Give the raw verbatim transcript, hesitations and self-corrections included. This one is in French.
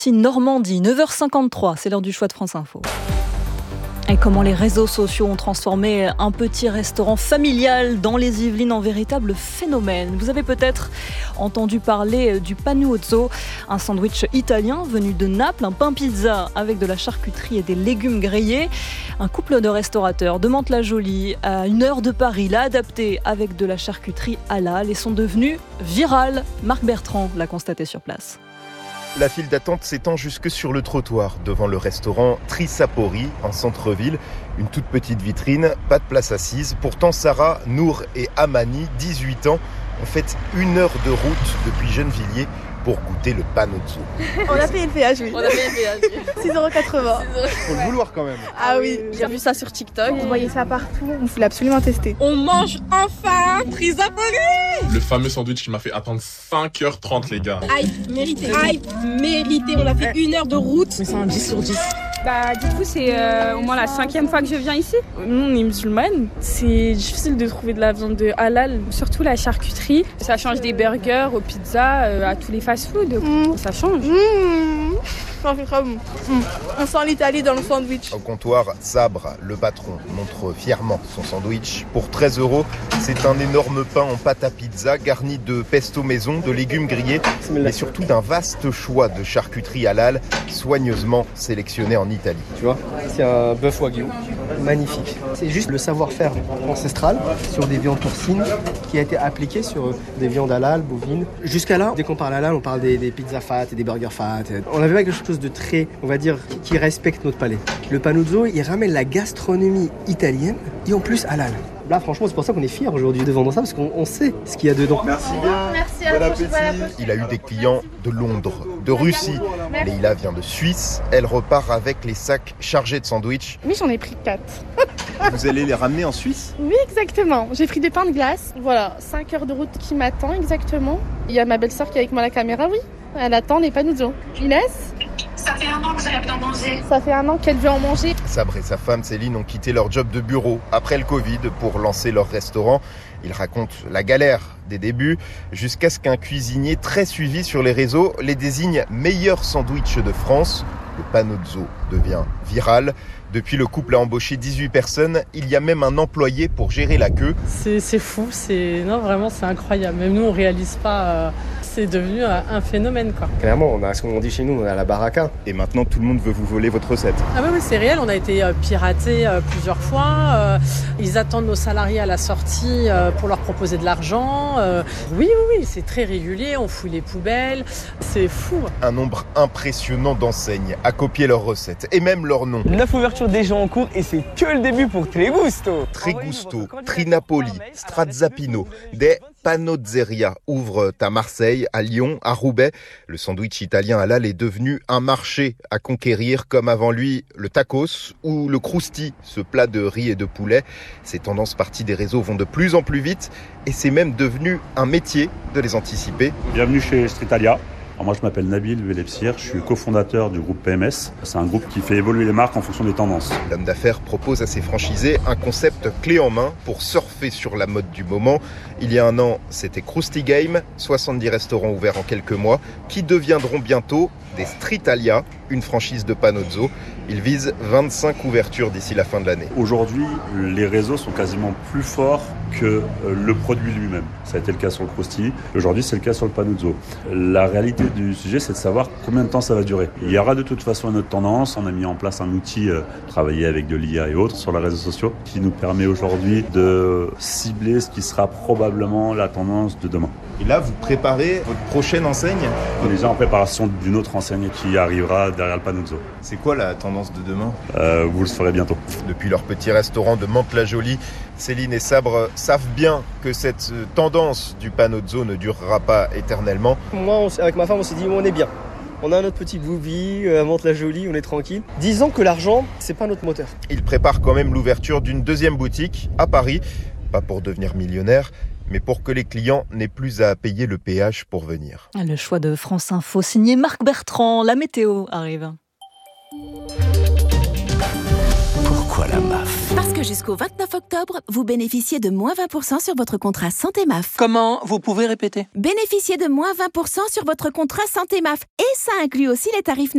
Normandie, neuf heures cinquante-trois, c'est l'heure du choix de France Info. Et comment les réseaux sociaux ont transformé un petit restaurant familial dans les Yvelines en véritable phénomène. Vous avez peut-être entendu parler du panuzzo, un sandwich italien venu de Naples, un pain pizza avec de la charcuterie et des légumes grillés. Un couple de restaurateurs de Mantes-la-Jolie, à une heure de Paris, l'a adapté avec de la charcuterie halal et sont devenus virales. Marc Bertrand l'a constaté sur place. La file d'attente s'étend jusque sur le trottoir, devant le restaurant Trisapori, en centre-ville. Une toute petite vitrine, pas de place assise. Pourtant, Sarah, Nour et Amani, dix-huit ans, ont fait une heure de route depuis Gennevilliers pour goûter le panuzzo. On a payé le péage, oui. On a payé le péage, oui. six euros quatre-vingts. Faut le vouloir quand même. Ah oui, J'ai vu ça sur TikTok. vous voyez ça partout, on voulait absolument tester. On mange enfin Trisapori. Le fameux sandwich qui m'a fait attendre cinq heures trente, les gars. Hype, mérité. Hype, mérité. On a fait une heure de route. Mais c'est un dix sur dix. Bah du coup c'est euh, au moins la cinquième fois que je viens ici. Nous on est musulmanes, c'est difficile de trouver de la viande de halal, surtout la charcuterie. Ça change des burgers aux pizzas, euh, à tous les fast-food, mmh. Ça change. Mmh. Ça fait très bon. Mmh. On sent l'Italie dans le sandwich. Au comptoir, Sabre, le patron, montre fièrement son sandwich. Pour treize euros, c'est un énorme pain en pâte à pizza garni de pesto maison, de légumes grillés, mais surtout d'un vaste choix de charcuterie halal soigneusement sélectionnée en Italie. Tu vois, c'est un bœuf wagyu, magnifique. C'est juste le savoir-faire ancestral sur des viandes porcines qui a été appliqué sur des viandes halal, bovines. Jusqu'à là, dès qu'on parle halal, on parle des, des pizzas fat et des burgers fat. On avait quelque chose de très, on va dire, qui respecte notre palais. Le panuzzo, il ramène la gastronomie italienne et en plus halal. Là, franchement, c'est pour ça qu'on est fiers aujourd'hui de vendre ça, parce qu'on on sait ce qu'il y a dedans. Merci bien. Merci à bon vous. appétit. Il a eu des clients de Londres, de Russie. Leïla vient de Suisse. Elle repart avec les sacs chargés de sandwichs. Oui, j'en ai pris quatre. Vous allez les ramener en Suisse ? Oui, exactement. J'ai pris des pains de glace. Voilà, cinq heures de route qui m'attend exactement. Il y a ma belle-sœur qui est avec moi à la caméra, oui. Elle attend les panuzzo. Inès ? Ça fait un an que j'arrête d'en manger. Ça fait un an qu'elle veut en manger. Sabre et sa femme Céline ont quitté leur job de bureau après le Covid pour lancer leur restaurant. Ils racontent la galère des débuts jusqu'à ce qu'un cuisinier très suivi sur les réseaux les désigne meilleur sandwich de France. Le panuzzo devient viral. Depuis, le couple a embauché dix-huit personnes. Il y a même un employé pour gérer la queue. C'est, c'est fou, c'est... Non, vraiment, c'est incroyable. Même nous, on ne réalise pas... Euh... C'est devenu un phénomène, quoi. Clairement, on a ce qu'on dit chez nous, on a la baraka. Et maintenant, tout le monde veut vous voler votre recette. Ah oui, oui, c'est réel. On a été euh, piratés euh, plusieurs fois. Euh, ils attendent nos salariés à la sortie euh, pour leur proposer de l'argent. Euh, oui, oui, oui, c'est très régulier. On fouille les poubelles. C'est fou. Un nombre impressionnant d'enseignes a copié leurs recettes et même leurs noms. Neuf ouvertures déjà en cours et c'est que le début pour Tregusto. Tregusto, Trinapoli, Strazzapino, des Panozzeria ouvrent à Marseille, à Lyon, à Roubaix. Le sandwich italien halal est devenu un marché à conquérir, comme avant lui le tacos ou le crousti, ce plat de riz et de poulet. Ces tendances parties des réseaux vont de plus en plus vite et c'est même devenu un métier de les anticiper. Bienvenue chez Streetalia. Alors moi je m'appelle Nabil Velepsir, je suis cofondateur du groupe P M S. C'est un groupe qui fait évoluer les marques en fonction des tendances. L'homme d'affaires propose à ses franchisés un concept clé en main pour surfer sur la mode du moment. Il y a un an, c'était Krusty Game, soixante-dix restaurants ouverts en quelques mois, qui deviendront bientôt des Streetalia, une franchise de panuzzo. Ils visent vingt-cinq ouvertures d'ici la fin de l'année. Aujourd'hui, les réseaux sont quasiment plus forts que le produit lui-même. Ça a été le cas sur le Krusty. Aujourd'hui, c'est le cas sur le panuzzo. La réalité du sujet, c'est de savoir combien de temps ça va durer. Il y aura de toute façon une autre tendance. On a mis en place un outil, euh, travaillé avec de l'I A et autres sur les réseaux sociaux, qui nous permet aujourd'hui de cibler ce qui sera probablement la tendance de demain. Et là, vous préparez votre prochaine enseigne ? On est déjà en préparation d'une autre enseigne qui arrivera derrière le panuzzo. C'est quoi la tendance de demain ? euh, Vous le saurez bientôt. Depuis leur petit restaurant de Mantes-la-Jolie, Céline et Sabre savent bien que cette tendance du panuzzo ne durera pas éternellement. Moi, on, avec ma femme, on s'est dit, on est bien. On a notre petit boubi à Mantes-la-Jolie, on est tranquille. Disons que l'argent, c'est pas notre moteur. Ils préparent quand même l'ouverture d'une deuxième boutique à Paris, pas pour devenir millionnaire, mais pour que les clients n'aient plus à payer le péage pour venir. Le choix de France Info, signé Marc Bertrand. La météo arrive. Pourquoi la M A F ? Parce que jusqu'au vingt-neuf octobre, vous bénéficiez de moins vingt pour cent sur votre contrat Santé M A F. Comment ? Vous pouvez répéter ? Bénéficiez de moins vingt pour cent sur votre contrat Santé M A F. Et ça inclut aussi les tarifs